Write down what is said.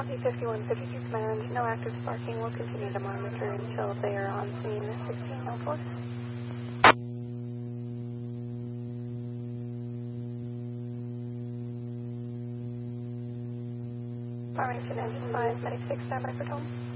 Copy 5152 command. No active sparking. We'll continue to monitor until they are on scene 1604. Farmington Engine 5, Medic 6, standby for tone.